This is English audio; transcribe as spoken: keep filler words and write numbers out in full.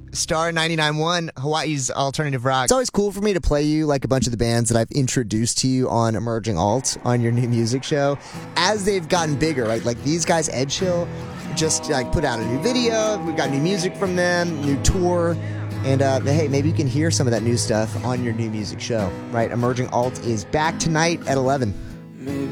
Star ninety-nine point one, Hawaii's alternative rock. It's always cool for me to play you like a bunch of the bands that I've introduced to you on Emerging Alt on your new music show as they've gotten bigger, right? Like these guys, Edge Hill, just like put out a new video. We've got new music from them, new tour. And uh, hey, maybe you can hear some of that new stuff on your new music show, right? Emerging Alt is back tonight at eleven.